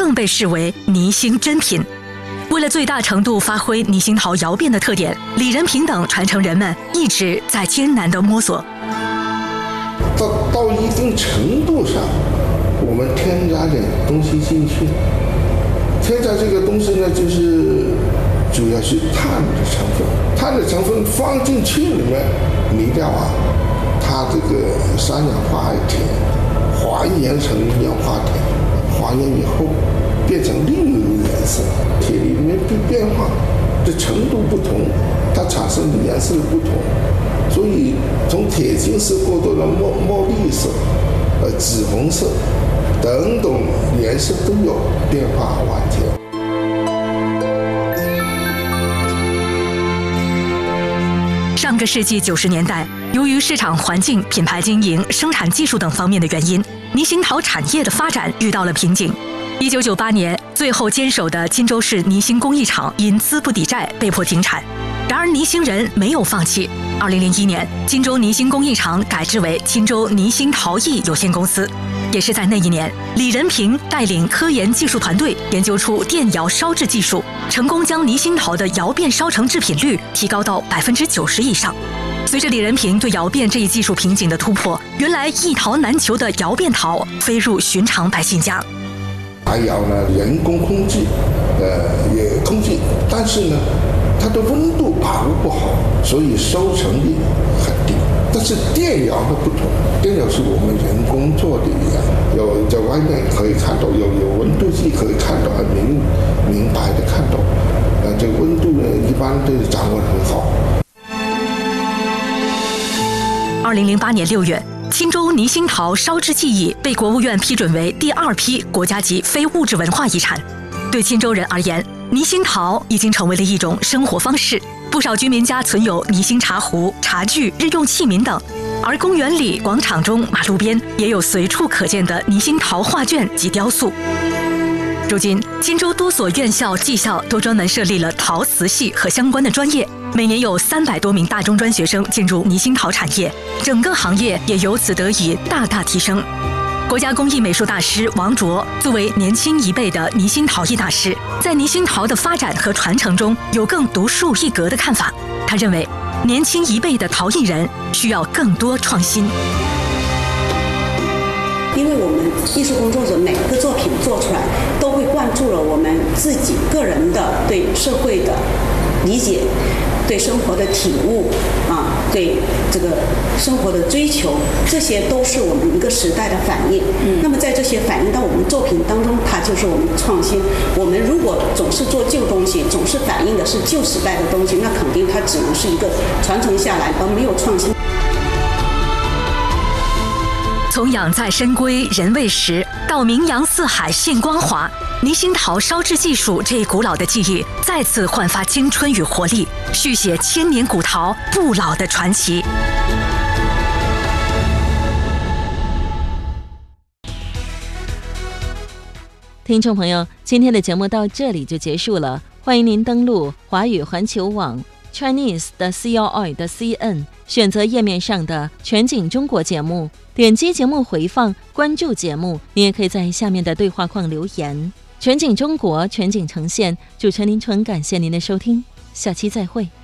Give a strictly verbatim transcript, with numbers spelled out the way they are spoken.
更被视为泥兴珍品。为了最大程度发挥泥兴陶窑变的特点，李仁平等传承人们一直在艰难地摸索。 到到一定程度上，我们添加点东西进去，添加这个东西呢，就是主要是碳的成分，碳的成分放进去里面，泥料啊，它这个三氧化铁还原成一氧化铁，还原以后变成另一个颜色，铁里面变化的程度不同，它产生的颜色不同，所以从铁青色过渡到墨墨绿色、呃紫红色等等颜色都有变化万千。 上个世纪九十年代，由于市场环境、品牌经营、生产技术等方面的原因，泥兴陶产业的发展遇到了瓶颈。一九九八年，最后坚守的金州市泥兴工艺厂因资不抵债被迫停产。然而泥兴人没有放弃。二零零一年，金州泥兴工艺厂改制为金州泥兴陶艺有限公司。也是在那一年，李仁平带领科研技术团队研究出电窑烧制技术，成功将泥兴陶的窑变烧成制品率提高到百分之九十以上。随着李仁平对窑变这一技术瓶颈的突破，原来一陶难求的窑变陶飞入寻常百姓家。 柴窑呢，人工控制，呃，也控制，但是呢，它的温度把握不好，所以收成率很低。但是电窑的不同，电窑是我们人工做的一样，有在外面可以看到，有有温度计可以看到，很明明白的看到，呃，这个温度呢，一般都掌握得很好。 二零零八年六月，钦州泥兴陶烧制技艺被国务院批准为第二批国家级非物质文化遗产。对钦州人而言，泥兴陶已经成为了一种生活方式。不少居民家存有泥兴茶壶、茶具、日用器皿等，而公园里、广场中、马路边也有随处可见的泥兴陶画卷及雕塑。如今，钦州多所院校、技校都专门设立了陶瓷系和相关的专业，每年有三百多名大中专学生进入泥兴陶产业，整个行业也由此得以大大提升。国家工艺美术大师王卓作为年轻一辈的泥兴陶艺大师，在泥兴陶的发展和传承中有更独树一格的看法。他认为，年轻一辈的陶艺人需要更多创新。 因为我们艺术工作者每个作品做出来，都会灌注了我们自己个人的对社会的理解，对生活的体悟啊，对这个生活的追求，这些都是我们一个时代的反应。嗯，那么在这些反映到我们作品当中，它就是我们的创新。我们如果总是做旧东西，总是反映的是旧时代的东西，那肯定它只能是一个传承下来，而没有创新。 从养在深闺人未识，到名扬四海现光华，泥兴陶烧制技术这一古老的技艺再次焕发青春与活力，续写千年古陶不老的传奇。 听众朋友，今天的节目到这里就结束了，欢迎您登录华语环球网 Chinese 的 C O I 的 C N， 选择页面上的全景中国节目，点击节目回放，关注节目。你也可以在下面的对话框留言。全景中国，全景呈现，主持人林纯，感谢您的收听，下期再会。